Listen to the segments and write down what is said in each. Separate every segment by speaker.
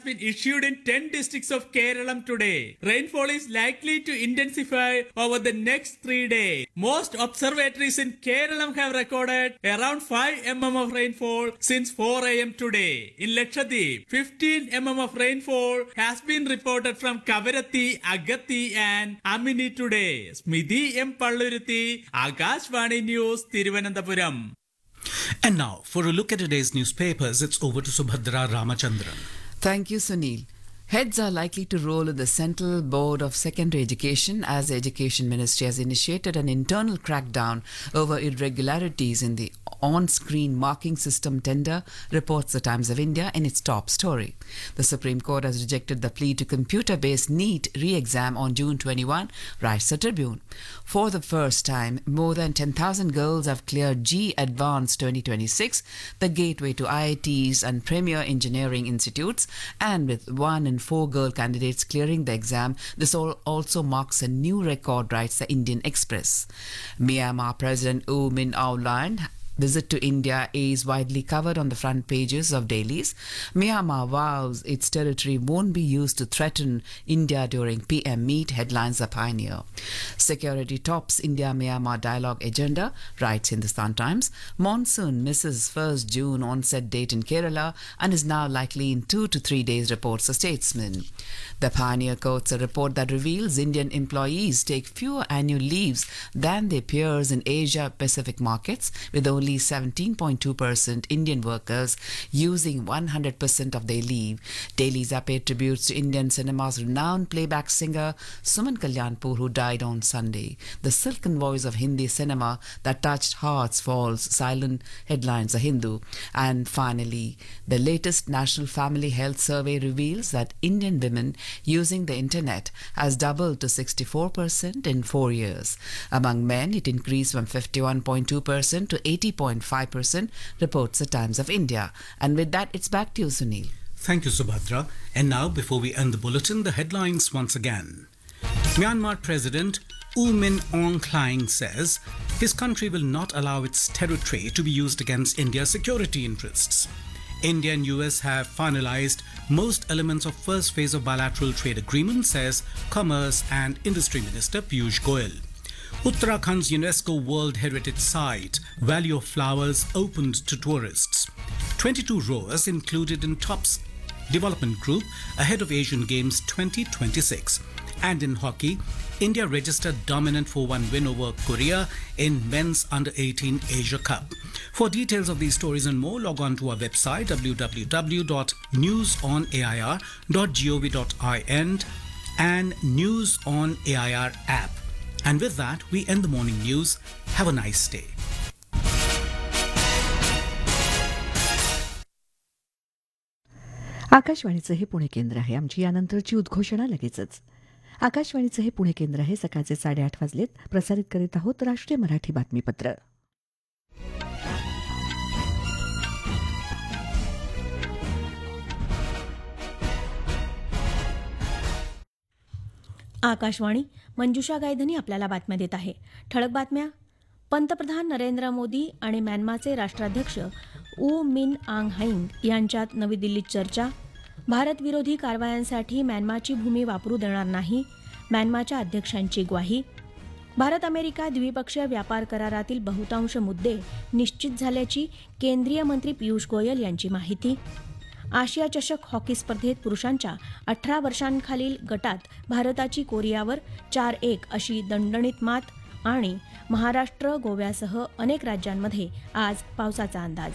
Speaker 1: been issued in 10 districts of Kerala today. Rainfall is likely to intensify over the next 3 days. Most observatories in Kerala have recorded around 5 mm of rainfall since 4 a.m. today. In Lakshadweep, 15 mm of rainfall has been reported from Kavaratti, Agathi and Amini today. Smidhi M. Palluruthi, Akashvani News, Thiruvananthapuram.
Speaker 2: And now, for a look at today's newspapers, it's over to Subhadra Ramachandran.
Speaker 3: Thank you, Sunil. Heads are likely to roll in the Central Board of Secondary Education as the Education Ministry has initiated an internal crackdown over irregularities in the on-screen marking system tender, reports the Times of India in its top story. The Supreme Court has rejected the plea to computer-based NEET re-exam on June 21, writes the Tribune. For the first time, more than 10,000 girls have cleared JEE Advanced 2026, the gateway to IITs and premier engineering institutes, and with 1 in 4 girl candidates clearing the exam, this also marks a new record, writes the Indian Express. Myanmar President U Min Aung Hlaing visit to India is widely covered on the front pages of dailies. Myanmar vows its territory won't be used to threaten India during PM meet, headlines the Pioneer. Security tops India-Myanmar dialogue agenda, writes Hindustan Times. Monsoon misses 1st June onset date in Kerala and is now likely in 2 to 3 days, reports the Statesman. The Pioneer quotes a report that reveals Indian employees take fewer annual leaves than their peers in Asia-Pacific markets, with only 17.2% Indian workers using 100% of their leave. Dailies are paid tributes to Indian cinema's renowned playback singer Suman Kalyanpur, who died on Sunday. The silken voice of Hindi cinema that touched hearts falls silent, headlines The Hindu. And finally, the latest National Family Health Survey reveals that Indian women using the internet has doubled to 64% in 4 years. Among men, it increased from 51.2% to 80.5%, reports the Times of India. And with that, it's back to you, Sunil.
Speaker 2: Thank you, Subhadra. And now, before we end the bulletin, the headlines once again. Myanmar President U Min Aung Hlaing says his country will not allow its territory to be used against India's security interests. India and US have finalized most elements of first phase of bilateral trade agreement, says Commerce and Industry Minister Piyush Goyal. Uttarakhand's UNESCO World Heritage Site, Valley of Flowers, opened to tourists. 22 rowers included in TOPS development group ahead of Asian Games 2026. And in hockey, India registered dominant 4-1 win over Korea in men's under-18 Asia Cup. For details of these stories and more, log on to our website www.newsonair.gov.in and News on AIR app. And with that, we end the morning news. Have a nice day.
Speaker 4: आकाशवाणीचं हे पुणे केंद्र आहे. आमची यानंतरची उद्घोषणा लगेचच. आकाशवाणीचं हे पुणे केंद्र आहे. सकाळचे 8:30 वाजलेत. प्रसारित करीत आहोत राष्ट्रीय मराठी बातमीपत्र.
Speaker 5: आकाशवाणी, मंजुषा गायधनी आपल्याला बातम्या देत आहे. ठळक बातम्या. पंतप्रधान नरेंद्र मोदी आणि म्यानमारचे राष्ट्राध्यक्ष ऊ मिन आंग ह्लाइंग यांच्यात नवी दिल्लीत चर्चा. भारतविरोधी कारवायांसाठी म्यानमारची भूमी वापरू देणार नाही, म्यानमारच्या अध्यक्षांची ग्वाही. भारत अमेरिका द्विपक्षीय व्यापार करारातील बहुतांश मुद्दे निश्चित झाल्याची केंद्रीय मंत्री पियुष गोयल यांची माहिती. आशिया चषक हॉकी स्पर्धेत पुरुषांच्या 18 वर्षांखालील गटात भारताची कोरियावर 4-1 अशी दणदणीत मात. आणि महाराष्ट्र, गोव्यासह अनेक राज्यांमध्ये आज पावसाचा अंदाज.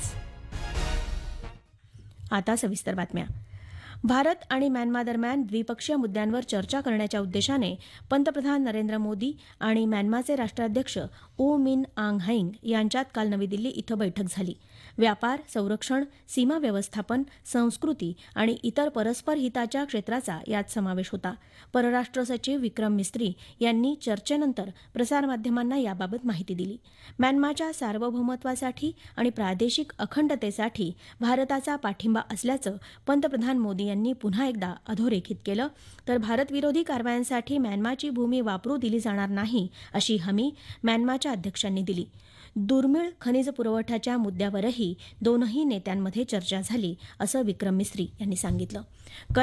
Speaker 5: आता सविस्तर बातम्या. भारत आणि म्यानमार दरम्यान द्विपक्षीय मुद्द्यांवर चर्चा करण्याच्या उद्देशाने पंतप्रधान नरेंद्र मोदी आणि म्यानमारचे राष्ट्राध्यक्ष ऊ मिन आंग ह्लाइंग यांच्यात काल नवी दिल्ली इथं बैठक झाली. व्यापार, संरक्षण, सीमा व्यवस्थापन, संस्कृती आणि इतर परस्पर हिताच्या क्षेत्राचा यात समावेश होता. परराष्ट्र सचिव विक्रम मिस्त्री यांनी चर्चेनंतर प्रसारमाध्यमांना याबाबत माहिती दिली. म्यानमारच्या सार्वभौमत्वासाठी आणि प्रादेशिक अखंडतेसाठी भारताचा पाठिंबा असल्याचं पंतप्रधान मोदी यांनी पुन्हा एकदा अधोरेखित केलं. तर भारतविरोधी कारवायांसाठी म्यानमारची भूमी वापरू दिली जाणार नाही अशी हमी म्यानमारच्या अध्यक्षांनी दिली. दुर्मिळ खनिज पुरवठ्याच्या मुद्द्यावरही दोनही नेत्यांमध्ये चर्चा झाली असं विक्रम मिस्त्री यांनी सांगितलं.